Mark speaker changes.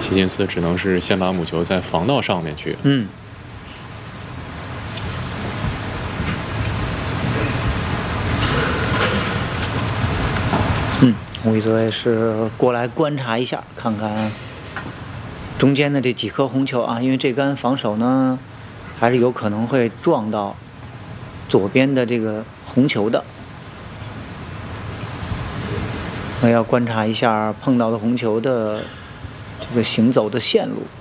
Speaker 1: 提金斯只能是先把母球再防到上面去。
Speaker 2: 吴宇泽也是过来观察一下，看看中间的这几颗红球啊，因为这杆防守呢，还是有可能会撞到左边的这个红球的。我要观察一下碰到的红球的这个行走的线路。